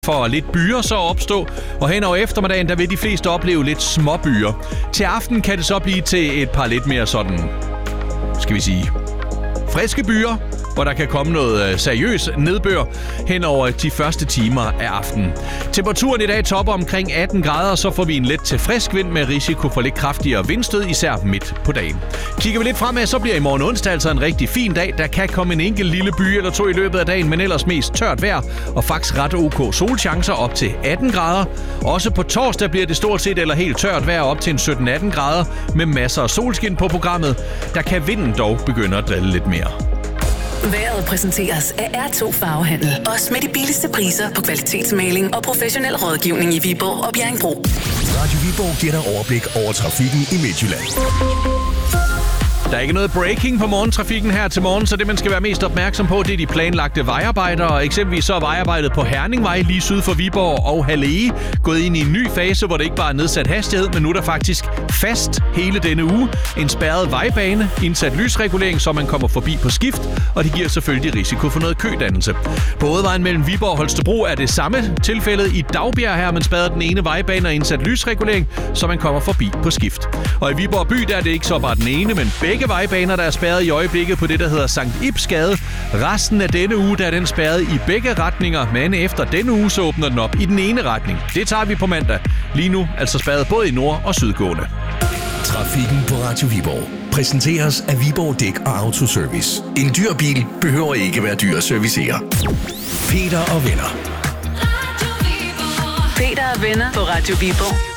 for lidt byer så opstå, og hen over eftermiddagen, der vil de fleste opleve lidt små byer. Til aften kan det så blive til et par lidt mere sådan, skal vi sige, friske byer, hvor der kan komme noget seriøs nedbør hen over de første timer af aftenen. Temperaturen i dag topper omkring 18 grader, så får vi en let til frisk vind med risiko for lidt kraftigere vindstød, især midt på dagen. Kigger vi lidt fremad, så bliver i morgen onsdag altså en rigtig fin dag. Der kan komme en enkelt lille by eller to i løbet af dagen, men ellers mest tørt vejr og faktisk ret ok solchancer op til 18 grader. Også på torsdag bliver det stort set eller helt tørt vejr op til en 17-18 grader med masser af solskin på programmet. Der kan vinden dog begynde at drille lidt mere. Vejret præsenteres af R2 Farvehandel. Også med de billigste priser på kvalitetsmaling og professionel rådgivning i Viborg og Bjerringbro. Radio Viborg giver dig overblik over trafikken i Midtjylland. Der er ikke noget breaking på morgentrafikken her til morgen, så det man skal være mest opmærksom på, det er de planlagte vejarbejder. Og eksempelvis så er vejarbejdet på Herningvej lige syd for Viborg og Hallege gået ind i en ny fase, hvor det ikke bare er nedsat hastighed, men nu er der faktisk fast hele denne uge en spærret vejbane, indsat lysregulering, så man kommer forbi på skift, og det giver selvfølgelig risiko for noget kødannelse. På hovedvejen mellem Viborg og Holstebro er det samme tilfældet. I Dagbjerg her man spærret den ene vejbane og indsat lysregulering, så man kommer forbi på skift. Og i Viborg by der er det ikke så bare den ene, men begge vejbaner, der er spærret i øjeblikket på det, der hedder Sankt Ibs Gade. Resten af denne uge, der er den spærret i begge retninger, men efter denne uge, så åbner den op i den ene retning. Det tager vi på mandag. Lige nu altså spærret både i nord- og sydgående. Trafikken på Radio Viborg præsenteres af Viborg Dæk og Autoservice. En dyr bil behøver ikke være dyr at servicere. Peter og venner. Peter og venner på Radio Viborg.